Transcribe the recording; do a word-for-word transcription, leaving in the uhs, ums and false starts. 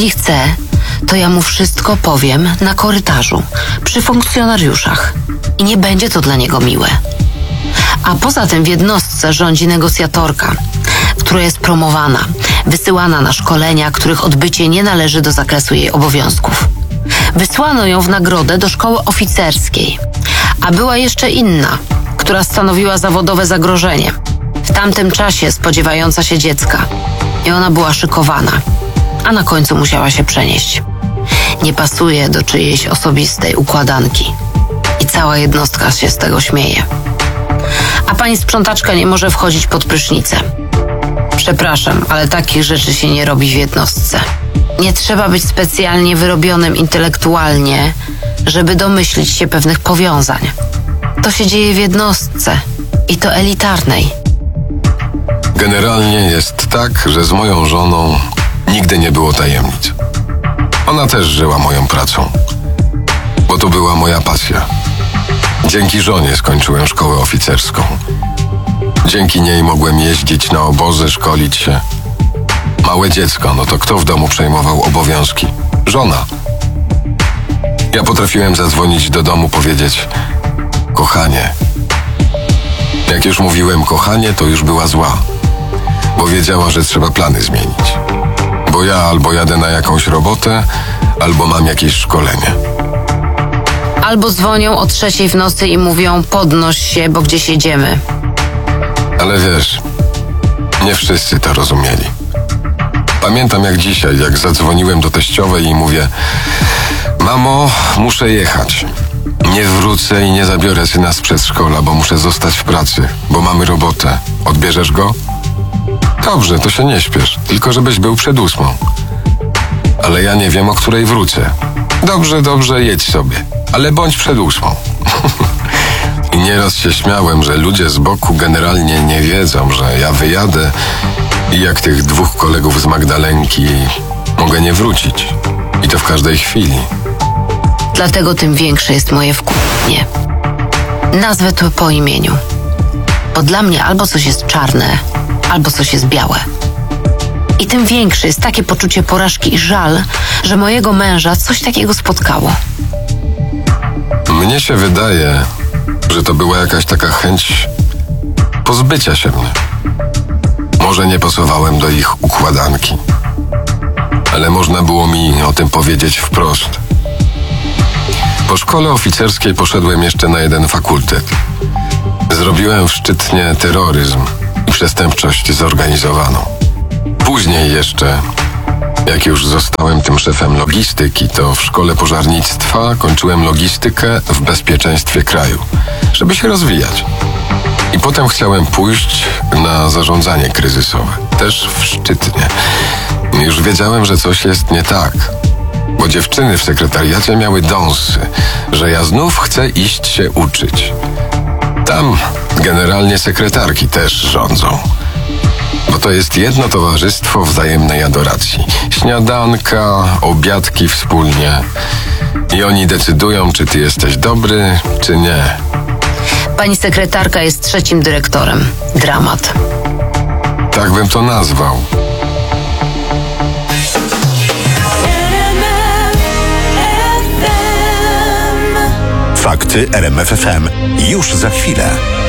Jeśli chce, to ja mu wszystko powiem na korytarzu, przy funkcjonariuszach i nie będzie to dla niego miłe. A poza tym w jednostce rządzi negocjatorka, która jest promowana, wysyłana na szkolenia, których odbycie nie należy do zakresu jej obowiązków. Wysłano ją w nagrodę do szkoły oficerskiej, a była jeszcze inna, która stanowiła zawodowe zagrożenie, w tamtym czasie spodziewająca się dziecka. I ona była szykowana, a na końcu musiała się przenieść. Nie pasuje do czyjejś osobistej układanki. I cała jednostka się z tego śmieje. A pani sprzątaczka nie może wchodzić pod prysznicę. Przepraszam, ale takich rzeczy się nie robi w jednostce. Nie trzeba być specjalnie wyrobionym intelektualnie, żeby domyślić się pewnych powiązań. To się dzieje w jednostce i to elitarnej. Generalnie jest tak, że z moją żoną nigdy nie było tajemnic. Ona też żyła moją pracą, bo to była moja pasja. Dzięki żonie skończyłem szkołę oficerską. Dzięki niej mogłem jeździć na obozy, szkolić się. Małe dziecko, no to kto w domu przejmował obowiązki? Żona. Ja potrafiłem zadzwonić do domu, powiedzieć: kochanie. Jak już mówiłem kochanie, to już była zła, bo wiedziała, że trzeba plany zmienić. Bo ja albo jadę na jakąś robotę, albo mam jakieś szkolenie. Albo dzwonią o trzeciej w nocy i mówią: podnoś się, bo gdzieś jedziemy. Ale wiesz, nie wszyscy to rozumieli. Pamiętam jak dzisiaj, jak zadzwoniłem do teściowej i mówię: mamo, muszę jechać. Nie wrócę i nie zabiorę syna z przedszkola, bo muszę zostać w pracy, bo mamy robotę. Odbierzesz go? Dobrze, to się nie śpiesz, tylko żebyś był przed ósmą. Ale ja nie wiem, o której wrócę. Dobrze, dobrze, jedź sobie, ale bądź przed ósmą. I nieraz się śmiałem, że ludzie z boku generalnie nie wiedzą, że ja wyjadę i jak tych dwóch kolegów z Magdalenki mogę nie wrócić. I to w każdej chwili. Dlatego tym większe jest moje wkurzenie. Nazwę to po imieniu. Bo dla mnie albo coś jest czarne, albo coś jest białe. I tym większe jest takie poczucie porażki i żal, że mojego męża coś takiego spotkało. Mnie się wydaje, że to była jakaś taka chęć pozbycia się mnie. Może nie pasowałem do ich układanki, ale można było mi o tym powiedzieć wprost. Po szkole oficerskiej poszedłem jeszcze na jeden fakultet. Zrobiłem w Szczytnie terroryzm i przestępczość zorganizowaną. Później jeszcze, jak już zostałem tym szefem logistyki, to w szkole pożarnictwa kończyłem logistykę w bezpieczeństwie kraju, żeby się rozwijać. I potem chciałem pójść na zarządzanie kryzysowe, też w Szczytnie. Już wiedziałem, że coś jest nie tak, bo dziewczyny w sekretariacie miały dąsy, że ja znów chcę iść się uczyć. Tam generalnie sekretarki też rządzą. Bo to jest jedno towarzystwo wzajemnej adoracji. Śniadanka, obiadki wspólnie. I oni decydują, czy ty jesteś dobry, czy nie. Pani sekretarka jest trzecim dyrektorem. Dramat. Tak bym to nazwał. Fakty R M F F M. Już za chwilę.